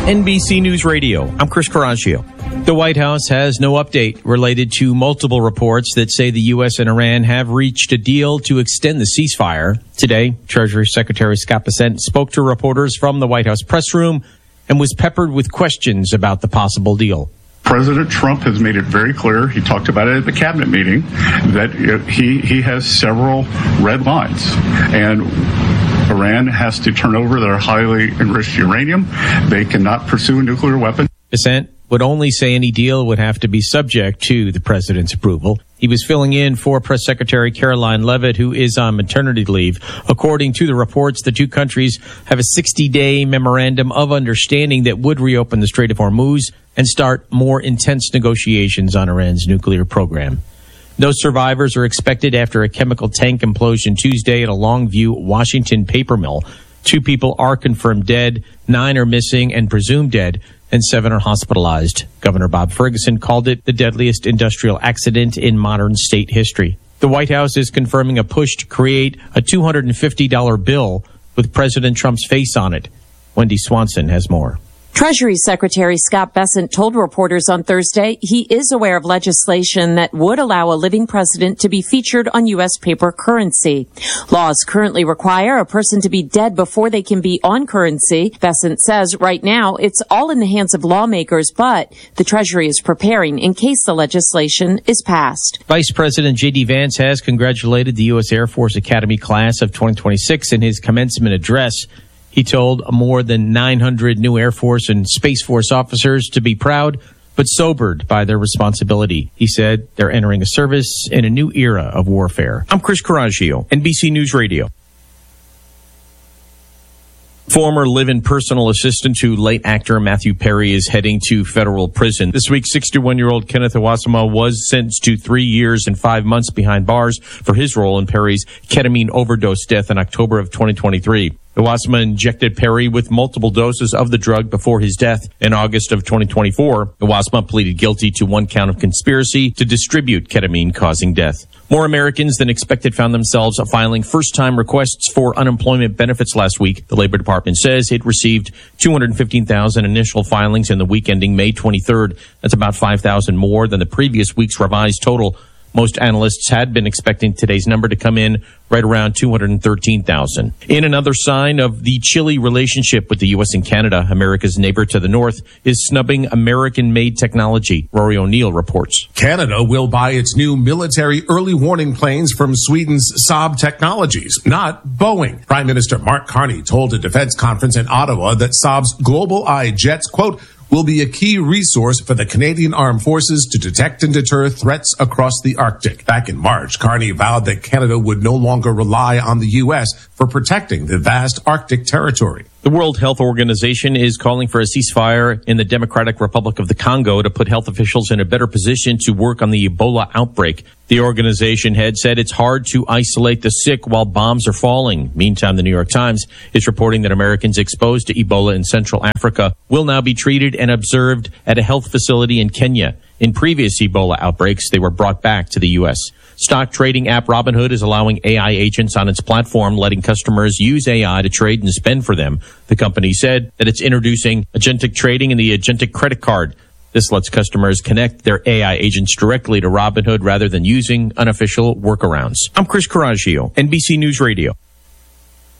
NBC News Radio. I'm Chris Coraggio. The White House has no update related to multiple reports that say the U.S. and Iran have reached a deal to extend the ceasefire. Today, Treasury Secretary Scott Bessent spoke to reporters from the White House press room and was peppered with questions about the possible deal. President Trump has made it very clear, he talked about it at the cabinet meeting, that he has several red lines. And Iran has to turn over their highly enriched uranium. They cannot pursue a nuclear weapon. Bessent would only say any deal would have to be subject to the president's approval. He was filling in for Press Secretary Caroline Leavitt, who is on maternity leave. According to the reports, the two countries have a 60-day memorandum of understanding that would reopen the Strait of Hormuz and start more intense negotiations on Iran's nuclear program. No survivors are expected after a chemical tank implosion Tuesday at a Longview, Washington paper mill. 2 people are confirmed dead, 9 are missing and presumed dead, and 7 are hospitalized. Governor Bob Ferguson called it the deadliest industrial accident in modern state history. The White House is confirming a push to create a $250 bill with President Trump's face on it. Wendy Swanson has more. Treasury Secretary Scott Bessent told reporters on Thursday he is aware of legislation that would allow a living president to be featured on U.S. paper currency. Laws currently require a person to be dead before they can be on currency. Bessent says right now it's all in the hands of lawmakers, but the Treasury is preparing in case the legislation is passed. Vice President J.D. Vance has congratulated the U.S. Air Force Academy class of 2026 in his commencement address. He told more than 900 new Air Force and Space Force officers to be proud, but sobered by their responsibility. He said they're entering a service in a new era of warfare. I'm Chris Coraggio, NBC News Radio. Former live-in personal assistant to late actor Matthew Perry is heading to federal prison. This week, 61-year-old Kenneth Iwasama was sentenced to 3 years and 5 months behind bars for his role in Perry's ketamine overdose death in October of 2023. Iwasama injected Perry with multiple doses of the drug before his death in August of 2024. Iwasama pleaded guilty to 1 count of conspiracy to distribute ketamine causing death. More Americans than expected found themselves filing first-time requests for unemployment benefits last week. The Labor Department says it received 215,000 initial filings in the week ending May 23rd. That's about 5,000 more than the previous week's revised total. Most analysts had been expecting today's number to come in right around 213,000. In another sign of the chilly relationship with the U.S. and Canada, America's neighbor to the north is snubbing American-made technology. Rory O'Neill reports. Canada will buy its new military early warning planes from Sweden's Saab Technologies, not Boeing. Prime Minister Mark Carney told a defense conference in Ottawa that Saab's Global Eye jets, quote, will be a key resource for the Canadian Armed Forces to detect and deter threats across the Arctic. Back in March, Carney vowed that Canada would no longer rely on the U.S. for protecting the vast Arctic territory. The World Health Organization is calling for a ceasefire in the Democratic Republic of the Congo to put health officials in a better position to work on the Ebola outbreak. The organization head said it's hard to isolate the sick while bombs are falling. Meantime, the New York Times is reporting that Americans exposed to Ebola in Central Africa will now be treated and observed at a health facility in Kenya. In previous Ebola outbreaks, they were brought back to the U.S. Stock trading app Robinhood is allowing AI agents on its platform, letting customers use AI to trade and spend for them. The company said that it's introducing agentic trading and the agentic credit card. This lets customers connect their AI agents directly to Robinhood rather than using unofficial workarounds. I'm Chris Coraggio, NBC News Radio.